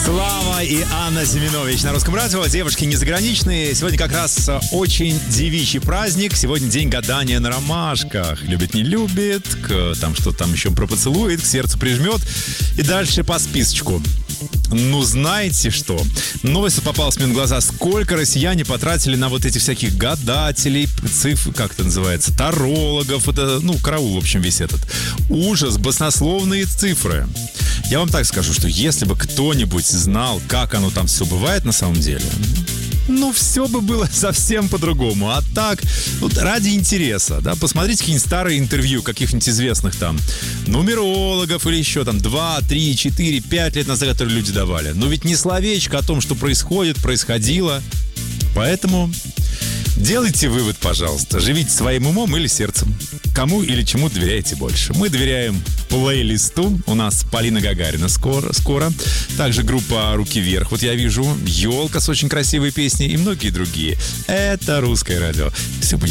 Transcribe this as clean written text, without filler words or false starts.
Слава и Анна Семенович на Русском радио. Девушки незаграничные. Сегодня как раз очень девичий праздник. Сегодня день гадания на ромашках. Любит, не любит, там что-то там еще пропоцелует, к сердцу прижмет. И дальше по списочку. Ну, знаете что? Новость попалась мне на глаза. Сколько россияне потратили на вот этих всяких гадателей, цифр, как это называется, тарологов. Это, караул, в общем, весь этот. Ужас, баснословные цифры. Я вам так скажу, что если бы кто-нибудь знал, как оно там все бывает на самом деле, все бы было совсем по-другому. А так, ради интереса, да, посмотрите какие-нибудь старые интервью каких-нибудь известных там нумерологов или еще там 2, 3, 4, 5 лет назад, которые люди давали. Но ведь не словечко о том, что происходило. Поэтому делайте вывод, пожалуйста. Живите своим умом или сердцем. Кому или чему доверяете больше? Мы доверяем плейлисту. У нас Полина Гагарина скоро. Также группа «Руки вверх». Вот я вижу «Елка» с очень красивой песней и многие другие. Это Русское радио. Все будет